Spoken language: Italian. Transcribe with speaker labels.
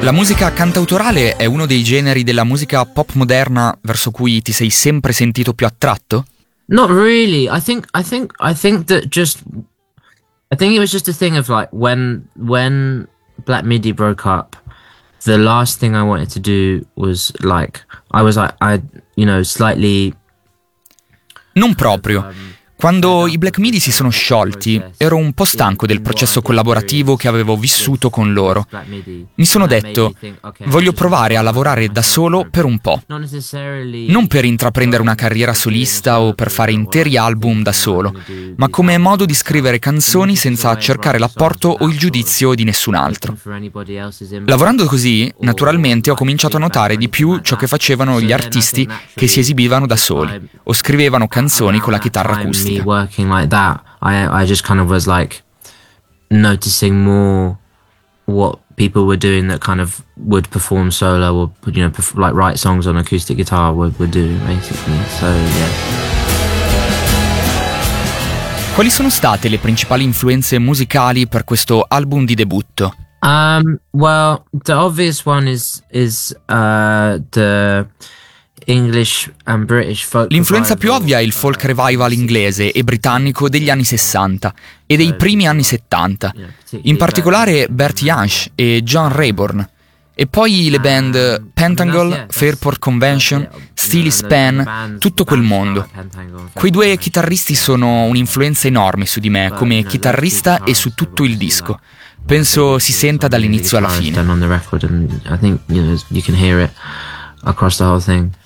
Speaker 1: La musica cantautorale è uno dei generi della musica pop moderna verso cui ti sei sempre sentito più attratto?
Speaker 2: Not really. I think that just I think it was just a thing of like when Black Midi broke up, the last thing I wanted to do was like slightly.
Speaker 1: Non proprio. Quando i Black Midi si sono sciolti, ero un po' stanco del processo collaborativo che avevo vissuto con loro. Mi sono detto, voglio provare a lavorare da solo per un po'. Non per intraprendere una carriera solista o per fare interi album da solo, ma come modo di scrivere canzoni senza cercare l'apporto o il giudizio di nessun altro. Lavorando così, naturalmente ho cominciato a notare di più ciò che facevano gli artisti che si esibivano da soli o scrivevano canzoni con la chitarra acustica.
Speaker 2: Working like that, I just kind of was like noticing more what people were doing that kind of would perform solo or like write songs on acoustic guitar would do basically. So yeah.
Speaker 1: Quali sono state le principali influenze musicali per questo album di debutto?
Speaker 2: Well, the obvious one is the English and British folk.
Speaker 1: L'influenza più ovvia è il folk revival inglese e britannico degli anni 60 e dei primi anni 70, in particolare Bertie Jansch e John Rayburn, e poi le band Pentangle, Fairport Convention, Steely Span, tutto quel mondo. Quei due chitarristi sono un'influenza enorme su di me come chitarrista e su tutto il disco. Penso si senta dall'inizio alla fine.
Speaker 2: Across the whole thing.